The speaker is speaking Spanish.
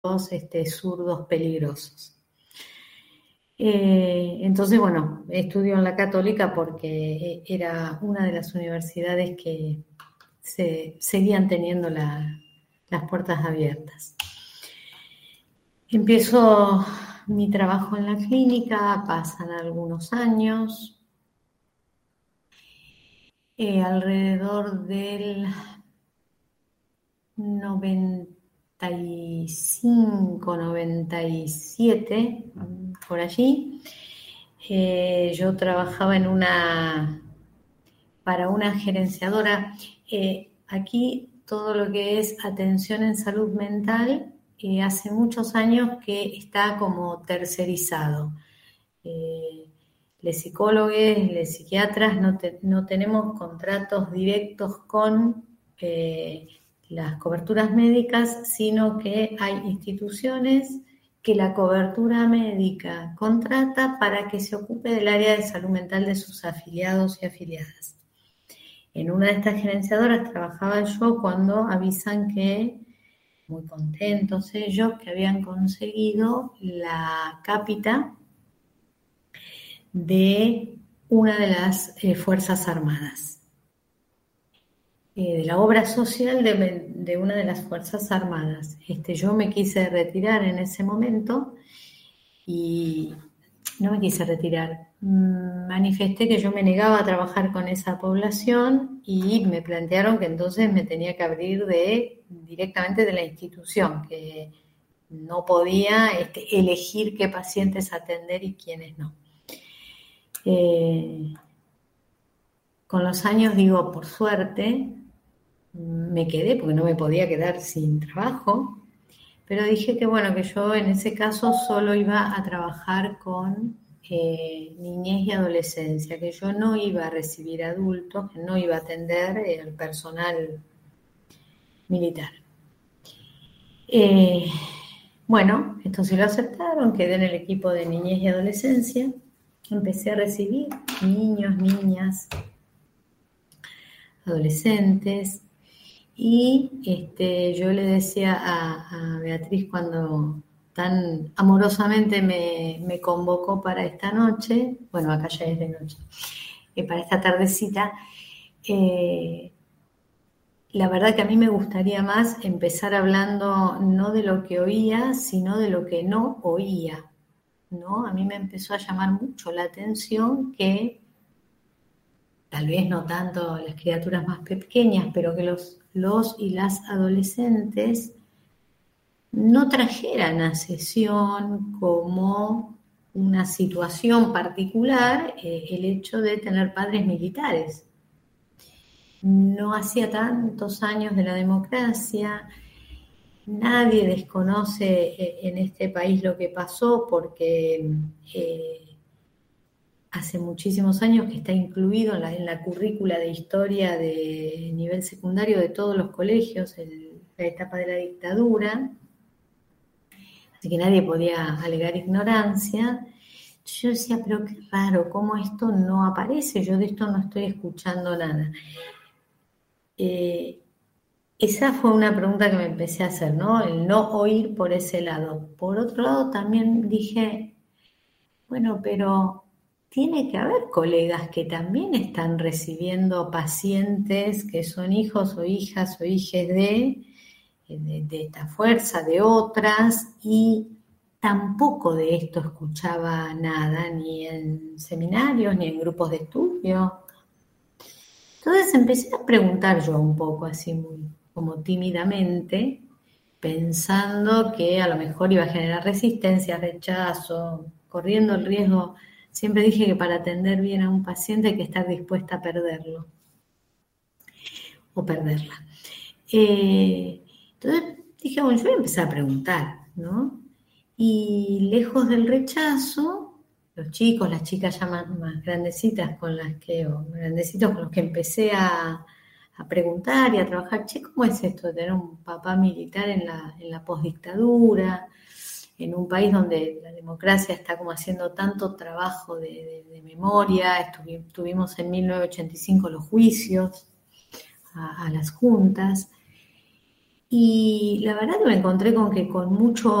zurdos peligrosos. Entonces, bueno, estudió en la Católica porque era una de las universidades que seguían teniendo las puertas abiertas. Empiezo mi trabajo en la clínica, pasan algunos años, alrededor del 95, 97, por allí. Yo trabajaba para una gerenciadora. Aquí todo lo que es atención en salud mental, hace muchos años que está como tercerizado. Los psicólogos, los psiquiatras no tenemos contratos directos con las coberturas médicas, sino que hay instituciones que la cobertura médica contrata para que se ocupe del área de salud mental de sus afiliados y afiliadas. En una de estas gerenciadoras trabajaba yo cuando avisan que, muy contentos ellos, que habían conseguido la cápita de una de las Fuerzas Armadas, de la obra social de una de las Fuerzas Armadas. Yo me quise retirar en ese momento y no me quise retirar. Manifesté que yo me negaba a trabajar con esa población y me plantearon que entonces me tenía que abrir directamente de la institución, que no podía elegir qué pacientes atender y quiénes no. Con los años, digo, por suerte, me quedé porque no me podía quedar sin trabajo, pero dije que bueno, que yo en ese caso solo iba a trabajar con niñez y adolescencia, que yo no iba a recibir adultos, que no iba a atender el personal militar. Bueno, esto sí lo aceptaron, quedé en el equipo de niñez y adolescencia, empecé a recibir niños, niñas, adolescentes, y yo le decía a Beatriz cuando tan amorosamente me convocó para esta noche, bueno, acá ya es de noche, para esta tardecita, la verdad que a mí me gustaría más empezar hablando no de lo que oía, sino de lo que no oía, ¿no? A mí me empezó a llamar mucho la atención que tal vez no tanto las criaturas más pequeñas, pero que los y las adolescentes no trajeran a sesión como una situación particular el hecho de tener padres militares. No hacía tantos años de la democracia, nadie desconoce en este país lo que pasó porque hace muchísimos años que está incluido en la currícula de historia de nivel secundario de todos los colegios, la etapa de la dictadura, así que nadie podía alegar ignorancia. Yo decía, pero qué raro, ¿cómo esto no aparece? Yo de esto no estoy escuchando nada. Esa fue una pregunta que me empecé a hacer, ¿no? El no oír por ese lado. Por otro lado, también dije, bueno, pero tiene que haber colegas que también están recibiendo pacientes que son hijos o hijas o hijes de esta fuerza, de otras, y tampoco de esto escuchaba nada, ni en seminarios, ni en grupos de estudio. Entonces empecé a preguntar yo un poco así muy como tímidamente, pensando que a lo mejor iba a generar resistencia, rechazo, corriendo el riesgo. Siempre dije que para atender bien a un paciente hay que estar dispuesta a perderlo o perderla. Entonces dije, bueno, yo voy a empezar a preguntar, ¿no? Y lejos del rechazo, los chicos, las chicas ya más grandecitas grandecitos con los que empecé a preguntar y a trabajar, che, ¿cómo es esto de tener un papá militar en la posdictadura, en un país donde la democracia está como haciendo tanto trabajo de memoria? Tuvimos en 1985 los juicios a las juntas. Y la verdad que me encontré con que con mucho